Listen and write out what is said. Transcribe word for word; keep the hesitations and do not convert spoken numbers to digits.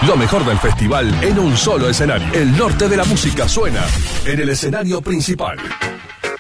Lo mejor del festival en un solo escenario. El norte de la música suena en el escenario principal.